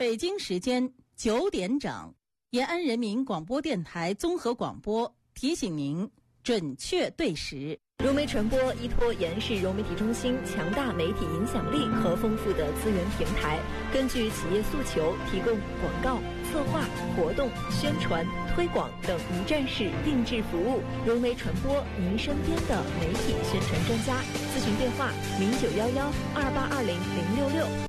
北京时间9点整，延安人民广播电台综合广播提醒您准确对时。 融媒传播依托延安市融媒体中心强大媒体影响力和丰富的资源平台，根据企业诉求，提供广告、策划、活动、宣传、推广等一站式定制服务。融媒传播，您身边的媒体宣传专家。咨询电话：091128200666。